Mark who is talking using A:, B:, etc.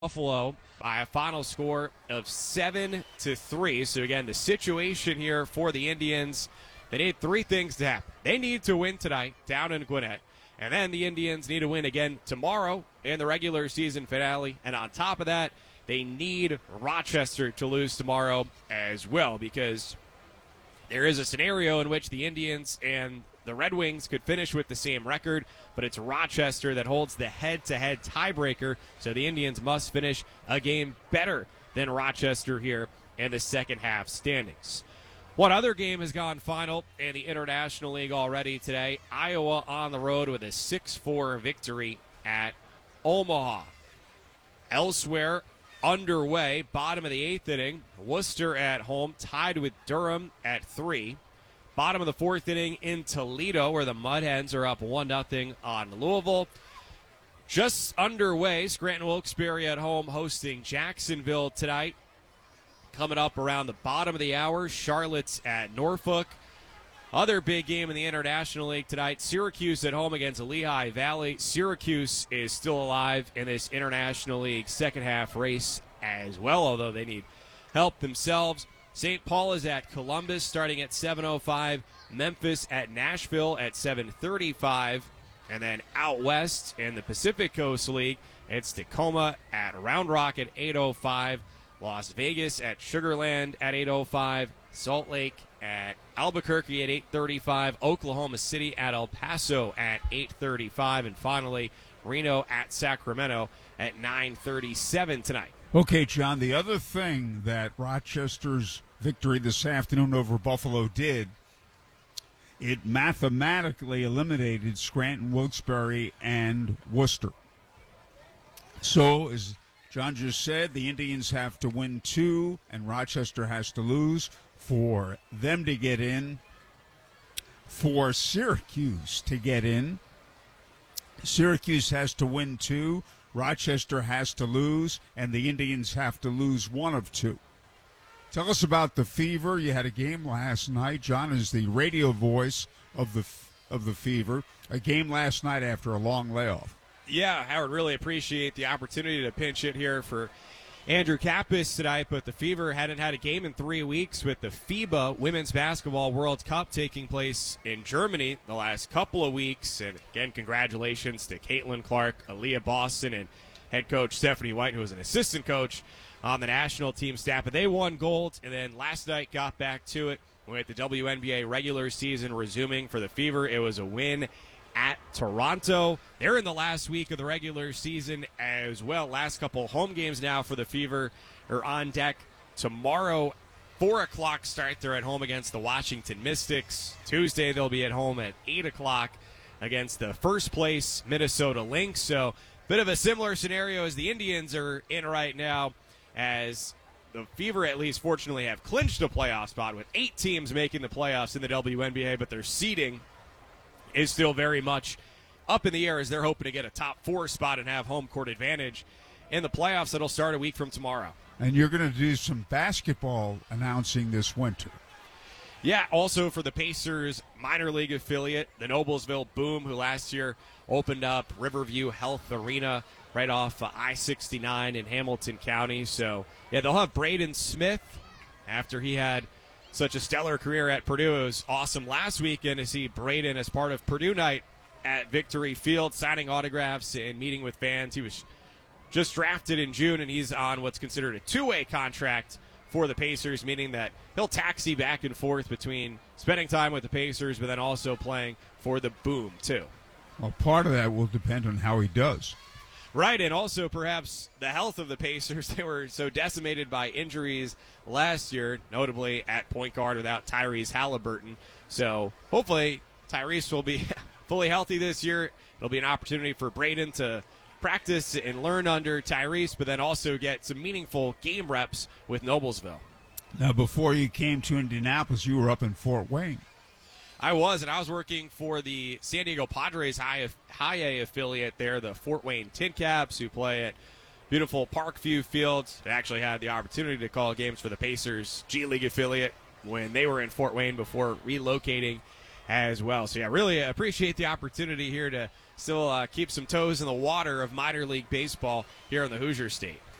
A: Buffalo by a final score of 7-3. So again, the situation here for the Indians, they need three things to happen. They need to win tonight down in Gwinnett, and then the Indians need to win again tomorrow in the regular season finale. And on top of that, they need Rochester to lose tomorrow as well, because there is a scenario in which the Indians and the Red Wings could finish with the same record, but it's Rochester that holds the head-to-head tiebreaker, so the Indians must finish a game better than Rochester here in the second half standings. One other game has gone final in the International League already today. Iowa on the road with a 6-4 victory at Omaha. Elsewhere, underway, bottom of the eighth inning, Worcester at home tied with Durham at 3. Bottom of the fourth inning in Toledo, where the Mud Hens are up 1-0 on Louisville. Just underway, Scranton Wilkes-Barre at home hosting Jacksonville tonight. Coming up around the bottom of the hour, Charlotte's at Norfolk. Other big game in the International League tonight, Syracuse at home against Lehigh Valley. Syracuse is still alive in this International League second half race as well, although they need help themselves. St. Paul is at Columbus starting at 7:05. Memphis at Nashville at 7:35. And then out west in the Pacific Coast League, it's Tacoma at Round Rock at 8:05. Las Vegas at Sugarland at 8:05. Salt Lake at Albuquerque at 8:35. Oklahoma City at El Paso at 8:35. And finally, Reno at Sacramento at 9:37 tonight.
B: Okay, John, the other thing that Rochester's victory this afternoon over Buffalo did, it mathematically eliminated Scranton, Wilkes-Barre, and Worcester. So, as John just said, the Indians have to win 2, and Rochester has to lose for them to get in. For Syracuse to get in, Syracuse has to win 2. Rochester has to lose, and the Indians have to lose one of 2. Tell us about the Fever. You had a game last night. John is the radio voice of the Fever. A game last night after a long layoff.
A: Yeah, Howard, really appreciate the opportunity to pinch it here for Andrew Kappas tonight, but the Fever hadn't had a game in 3 weeks with the FIBA Women's Basketball World Cup taking place in Germany the last couple of weeks. And again, congratulations to Caitlin Clark, Aaliyah Boston, and head coach Stephanie White, who was an assistant coach on the national team staff. But they won gold, and then last night got back to it with the WNBA regular season resuming for the Fever. It was a win at Toronto. They're in the last week of the regular season as well. Last couple home games now for the Fever are on deck. Tomorrow, 4 o'clock start. They're at home against the Washington Mystics. Tuesday, they'll be at home at 8 o'clock against the first place Minnesota Lynx. So, bit of a similar scenario as the Indians are in right now, as the Fever, at least fortunately, have clinched a playoff spot with 8 teams making the playoffs in the WNBA, but their seeding is still very much up in the air as they're hoping to get a top 4 spot and have home court advantage in the playoffs that'll start a week from tomorrow.
B: And you're going to do some basketball announcing this winter.
A: Yeah, also for the Pacers minor league affiliate, the Noblesville Boom, who last year opened up Riverview Health Arena right off I-69 in Hamilton County. So, yeah, they'll have Braden Smith after he had such a stellar career at Purdue. It was awesome last weekend to see Braden as part of Purdue Night at Victory Field, signing autographs and meeting with fans. He was just drafted in June, and he's on what's considered a 2-way contract for the Pacers, meaning that he'll taxi back and forth between spending time with the Pacers, but then also playing for the Boom, too.
B: Well, part of that will depend on how he does.
A: Right, and also perhaps the health of the Pacers. They were so decimated by injuries last year, notably at point guard without Tyrese Halliburton. So hopefully Tyrese will be fully healthy this year. It'll be an opportunity for Braden to practice and learn under Tyrese, but then also get some meaningful game reps with Noblesville.
B: Now, before you came to Indianapolis, you were up in Fort Wayne.
A: I was working for the San Diego Padres High A affiliate there, the Fort Wayne Tin Caps, who play at beautiful Parkview Field. I actually had the opportunity to call games for the Pacers G League affiliate when they were in Fort Wayne before relocating as well. So, yeah, really appreciate the opportunity here to still keep some toes in the water of minor league baseball here in the Hoosier State.